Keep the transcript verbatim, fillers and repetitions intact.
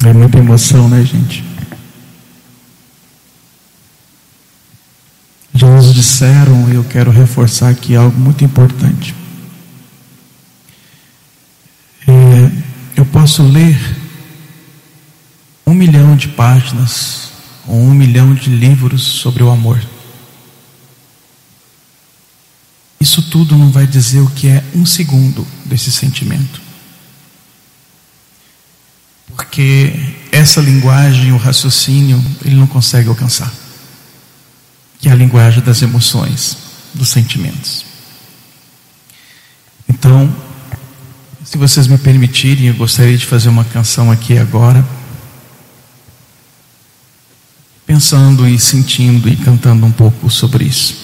É muita emoção, né, gente? Já nos disseram, e eu quero reforçar aqui algo muito importante. É, eu posso ler um milhão de páginas ou um milhão de livros sobre o amor. Isso tudo não vai dizer o que é um segundo desse sentimento. Porque essa linguagem, o raciocínio, ele não consegue alcançar. Que é a linguagem das emoções, dos sentimentos. Então, se vocês me permitirem, eu gostaria de fazer uma canção aqui agora, pensando e sentindo e cantando um pouco sobre isso.